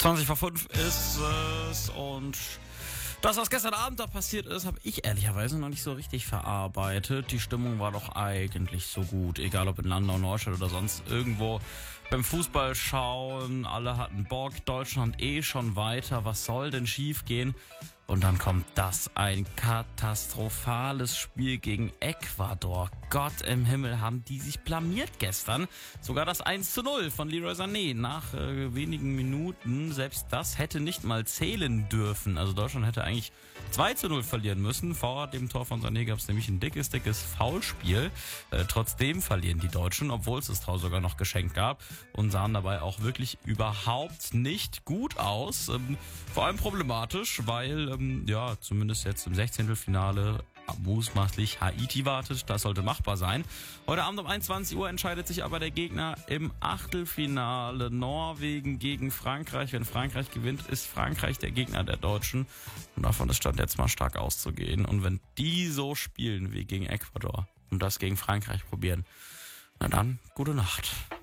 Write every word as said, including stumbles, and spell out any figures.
zwanzig vor fünf ist es und das, was gestern Abend da passiert ist, habe ich ehrlicherweise noch nicht so richtig verarbeitet. Die Stimmung war doch eigentlich so gut, egal ob in Landau, Neustadt oder sonst irgendwo. Beim Fußball schauen, alle hatten Bock, Deutschland eh schon weiter, was soll denn schief gehen? Und dann kommt das, ein katastrophales Spiel gegen Ecuador. Gott im Himmel, haben die sich blamiert gestern. Sogar das eins zu null von Leroy Sané nach äh, wenigen Minuten. Selbst das hätte nicht mal zählen dürfen. Also Deutschland hätte eigentlich zwei zu null verlieren müssen. Vor dem Tor von Sané gab es nämlich ein dickes, dickes Foulspiel. Äh, trotzdem verlieren die Deutschen, obwohl es das Tor sogar noch geschenkt gab. Und sahen dabei auch wirklich überhaupt nicht gut aus. Ähm, vor allem problematisch, weil ähm, ja zumindest jetzt im Sechzehntelfinale mutmaßlich Haiti wartet. Das sollte machbar sein. Heute Abend um einundzwanzig Uhr entscheidet sich aber der Gegner im Achtelfinale. Norwegen gegen Frankreich. Wenn Frankreich gewinnt, ist Frankreich der Gegner der Deutschen. Und davon ist Stand jetzt mal stark auszugehen. Und wenn die so spielen wie gegen Ecuador und das gegen Frankreich probieren, na dann, gute Nacht.